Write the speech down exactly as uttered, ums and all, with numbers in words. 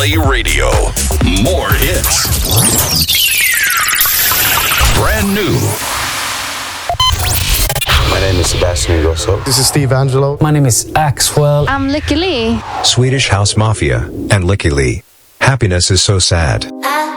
Play Radio. More hits. Brand new. My name is Sebastian Ingrosso. This is Steve Angelo. My name is Axwell. I'm Lykke Li. Swedish House Mafia and Lykke Li. Happiness is so sad.